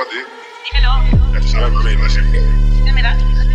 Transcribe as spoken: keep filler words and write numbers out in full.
ti. Dímelo. Ya te sabes, por ahí, no siempre. Dímela.